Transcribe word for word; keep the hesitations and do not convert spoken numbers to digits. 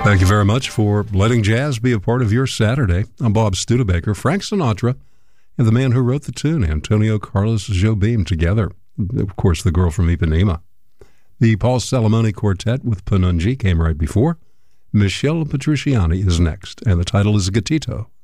Thank you very much for letting jazz be a part of your Saturday. I'm Bob Studebaker. Frank Sinatra and the man who wrote the tune, Antonio Carlos Jobim, together. Of course, the girl from Ipanema. The Paul Salamone Quartet with Panunji came right before. Michelle Petrucciani is next, and the title is Gatito.